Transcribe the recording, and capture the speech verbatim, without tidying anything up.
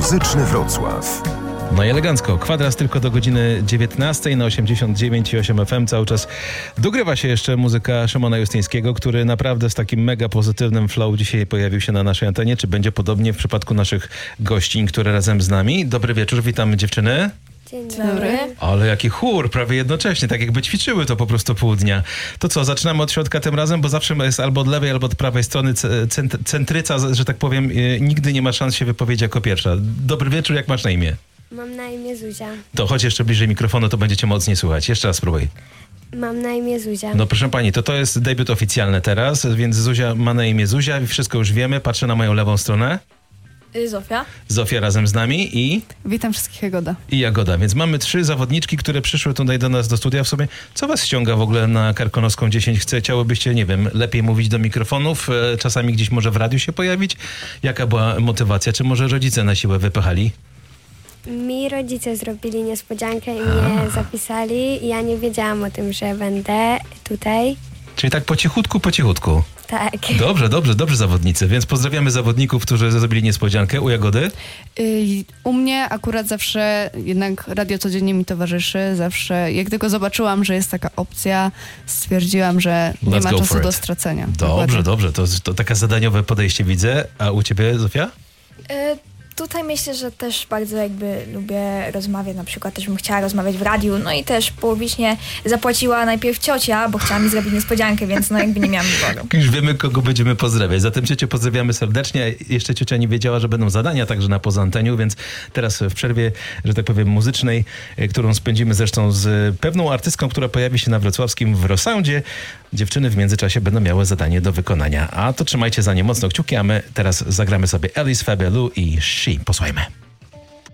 Muzyczny Wrocław. No i elegancko. Kwadras tylko do godziny dziewiętnastej na osiemdziesiąt dziewięć i osiem F M. Cały czas dogrywa się jeszcze muzyka Szymona Justyńskiego, który naprawdę z takim mega pozytywnym flow dzisiaj pojawił się na naszej antenie. Czy będzie podobnie w przypadku naszych gościń, które razem z nami? Dobry wieczór, witamy dziewczyny. Dzień dobry. Ale jaki chór, prawie jednocześnie, tak jakby ćwiczyły to po prostu pół dnia. To co, zaczynamy od środka tym razem, bo zawsze jest albo od lewej, albo od prawej strony cent- centryca, że tak powiem, nigdy nie ma szans się wypowiedzieć jako pierwsza. Dobry wieczór, jak masz na imię? Mam na imię Zuzia. To chodź jeszcze bliżej mikrofonu, to będziecie mocniej słuchać. Jeszcze raz spróbuj. Mam na imię Zuzia. No proszę pani, to to jest debiut oficjalny teraz, więc Zuzia ma na imię Zuzia i wszystko już wiemy. Patrzę na moją lewą stronę. Zofia. Zofia razem z nami i... Witam wszystkich, Jagoda. I Jagoda, więc mamy trzy zawodniczki, które przyszły tutaj do nas do studia w sobie. Co was ściąga w ogóle na Karkonoską dziesięć? Chciałybyście, nie wiem, lepiej mówić do mikrofonów, e, czasami gdzieś może w radiu się pojawić? Jaka była motywacja? Czy może rodzice na siłę wypychali? Mi rodzice zrobili niespodziankę i mnie zapisali. Ja nie wiedziałam o tym, że będę tutaj. Czyli tak po cichutku, po cichutku. Tak. Dobrze, dobrze, dobrze zawodnicy, więc pozdrawiamy zawodników, którzy zrobili niespodziankę. U Jagody? Yy, u mnie akurat zawsze jednak radio codziennie mi towarzyszy. Zawsze, jak tylko zobaczyłam, że jest taka opcja, stwierdziłam, że nie Let's ma go czasu for do it. stracenia. Dobrze, Dokładnie. dobrze, to, to takie zadaniowe podejście widzę. A u ciebie, Zofia? E, tutaj myślę, że też bardzo jakby lubię rozmawiać, na przykład też bym chciała rozmawiać w radiu, no i też połowicznie zapłaciła najpierw ciocia, bo chciała mi zrobić niespodziankę, więc no jakby nie miałam wyboru. Już wiemy, kogo będziemy pozdrawiać. Zatem ciocię pozdrawiamy serdecznie. Jeszcze ciocia nie wiedziała, że będą zadania także na poza anteniu, więc teraz w przerwie, że tak powiem, muzycznej, którą spędzimy zresztą z pewną artystką, która pojawi się na wrocławskim Wrosoundzie, dziewczyny w międzyczasie będą miały zadanie do wykonania. A to trzymajcie za nie mocno kciuki, a my teraz zagramy sobie Alice Fabelu i She. Posłuchajmy.